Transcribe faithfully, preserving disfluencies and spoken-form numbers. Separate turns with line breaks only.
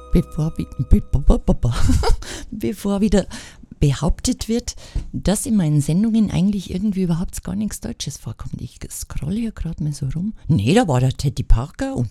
Bevor, bevor wieder behauptet wird, dass in meinen Sendungen eigentlich irgendwie überhaupt gar nichts Deutsches vorkommt. Ich scrolle hier gerade mal so rum. Nee, da war der Teddy Parker und